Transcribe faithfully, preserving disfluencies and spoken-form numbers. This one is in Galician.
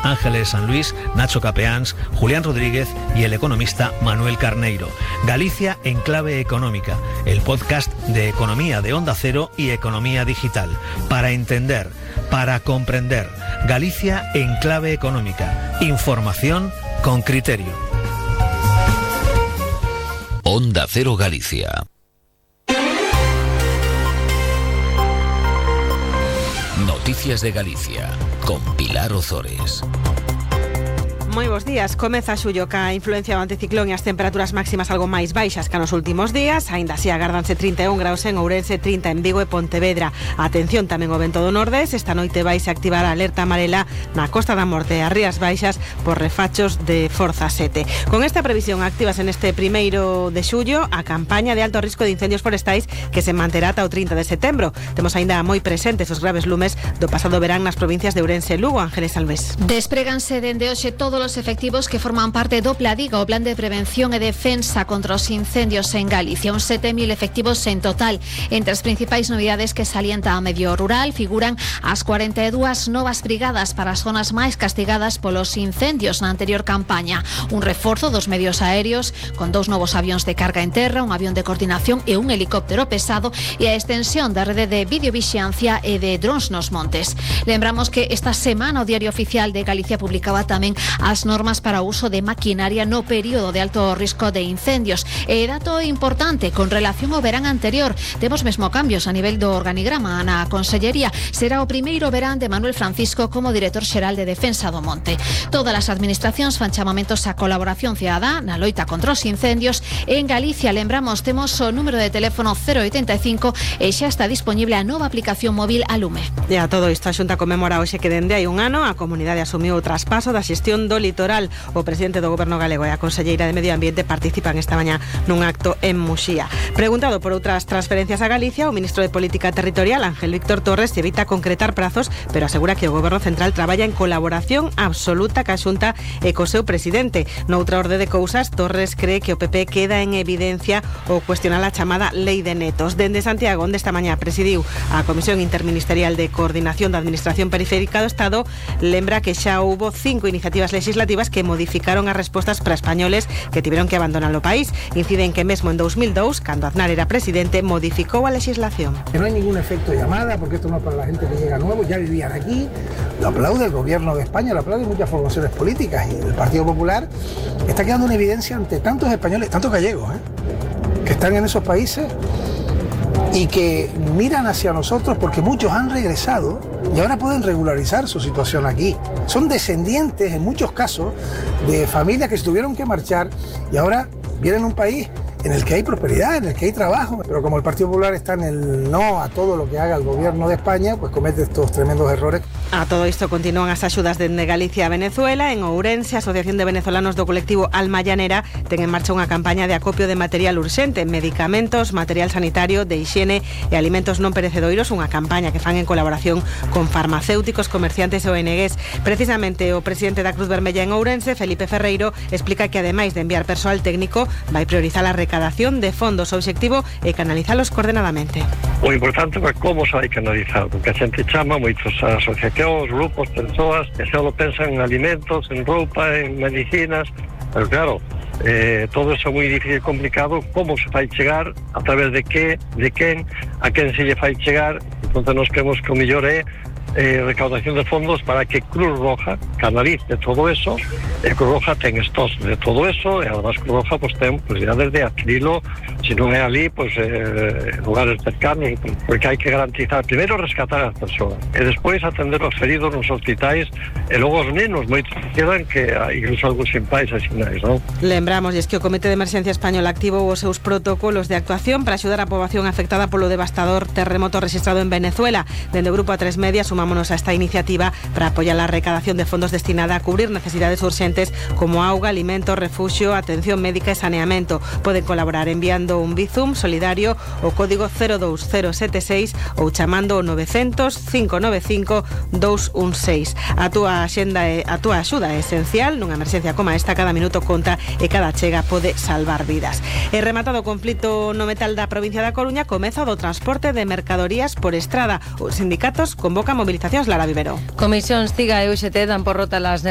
Ángeles San Luis, Nacho Capeáns, Julián Rodríguez y el economista Manuel Carneiro. Galicia en clave económica, el podcast de economía de Onda Cero y Economía Digital. Para entender, para comprender. Galicia en clave económica. Información con criterio. Onda Cero Galicia. Noticias de Galicia, con Pilar Ozores. Moi bons días. Comeza xullo ca influencia do anticiclón e as temperaturas máximas algo máis baixas que nos últimos días. Aínda así agárdanse trinta e un graus en Ourense, trinta en Vigo e Pontevedra. Atención tamén ao vento do nordés. Esta noite vaise activar a alerta amarela na Costa da Morte e as Rías Baixas por refachos de forza sete. Con esta previsión activas en este primeiro de xullo a campaña de alto risco de incendios forestais que se manterá ata o trinta de setembro. Temos aínda moi presentes os graves lumes do pasado verán nas provincias de Ourense e Lugo. Ángeles San Luis. Despréganse dende hoxe todos os efectivos que forman parte do PLADIGA, o Plan de Prevención e Defensa contra os Incendios en Galicia. Uns sete mil efectivos en total. Entre as principais novidades que salienta a medio rural figuran as cuarenta e dúas novas brigadas para as zonas máis castigadas polos incendios na anterior campaña. Un reforzo dos medios aéreos con dous novos avións de carga en terra, un avión de coordinación e un helicóptero pesado e a extensión da rede de videovixiancia e de drons nos montes. Lembramos que esta semana o Diario Oficial de Galicia publicaba tamén a as normas para o uso de maquinaria no período de alto risco de incendios. E dato importante, con relación ao verán anterior, temos mesmo cambios a nivel do organigrama na Consellería. Será o primeiro verán de Manuel Francisco como director xeral de Defensa do Monte. Todas as administracións fan chamamentos á colaboración cidadá na loita contra os incendios. En Galicia, lembramos, temos o número de teléfono cero oitenta e cinco e xa está disponible a nova aplicación móvil a Lume. E a todo isto a Xunta conmemora hoxe que dende hai un ano a comunidade asumiu o traspaso da xestión do litoral. O presidente do Goberno galego e a conselleira de Medio Ambiente participan esta mañá nun acto en Muxía. Preguntado por outras transferencias a Galicia, o ministro de Política Territorial, Ángel Víctor Torres, evita concretar prazos, pero asegura que o Goberno Central traballa en colaboración absoluta ca Xunta e co seu presidente. Noutra orde de cousas, Torres cree que o P P queda en evidencia ao cuestionar a chamada Lei de Netos. Dende Santiago, onde esta mañá presidiu a Comisión Interministerial de Coordinación da Administración Periférica do Estado, lembra que xa houbo cinco iniciativas legislativas que modificaron as respostas para españoles que tiveron que abandonar o país. Inciden que mesmo en dos mil dous, cando Aznar era presidente, modificou a legislación. Que no hay ningún efecto llamada, porque esto no es para la gente que llega nuevo, ya vivían aquí. Lo aplaude el gobierno de España, lo aplaude muchas formaciones políticas y el Partido Popular está quedando en evidencia ante tantos españoles, tantos gallegos, ¿eh? que están en esos países y que miran hacia nosotros porque muchos han regresado y ahora pueden regularizar su situación aquí. Son descendientes, en muchos casos, de familias que se tuvieron que marchar y ahora vienen a un país en el que hay prosperidad, en el que hay trabajo, pero como el Partido Popular está en el no a todo lo que haga el gobierno de España, pues comete estos tremendos errores. A todo isto continúan as axudas dende Galicia a Venezuela. En Ourense, a Asociación de Venezolanos do colectivo Alma Llanera ten en marcha unha campaña de acopio de material urxente, medicamentos, material sanitario, de hixiene e alimentos non perecedoiros, unha campaña que fan en colaboración con farmacéuticos, comerciantes e O N Gs. Precisamente o presidente da Cruz Vermella en Ourense, Felipe Ferreiro, explica que ademais de enviar persoal técnico, vai priorizar a recadación de fondos. O obxectivo é canalizalos coordenadamente. O importante é como se vai canalizar, porque a xente chama moitos asociacións, grupos, persoas que só pensan en alimentos, en roupa, en medicinas, pero claro, eh, todo eso é moi difícil e complicado. Como se vai chegar, a través de que, de quen, a quen se lle vai chegar. Entón nos creemos que o mellor é Eh, recaudación de fondos para que Cruz Roja canalice todo eso. E Cruz Roja ten estos de todo eso e además Cruz Roja pues, ten posibilidades de adquirirlo, se non é ali, pues, eh, lugares cercanos, porque hai que garantizar, primeiro rescatar as persoas e despois atender os feridos nos hospitais e logo os nenos, moitos quedan que incluso algúns sin pais e sin nais, non? Lembramos, e es que o Comité de Emerxencia Español activou os seus protocolos de actuación para axudar a poboación afectada polo devastador terremoto registrado en Venezuela. Dende o Grupo A tres Media sumamos a esta iniciativa para apoyar la recadación de fondos destinada a cubrir necesidades urgentes como agua, alimentos, refugio, atención médica e saneamento. Poden colaborar enviando un Bizum solidario o código cero dous cero sete seis ou chamando o novecientos, cinco nove cinco, dous un seis. A túa axenda e a túa axuda é esencial nunha emerxencia como esta. Cada minuto conta e cada chega pode salvar vidas. E rematado o conflito no metal da provincia da Coruña, comeza o do transporte de mercadorías por estrada. Os sindicatos convocan movilizacións. Lara Vivero. Comisións C I G A e U G T dan por rota las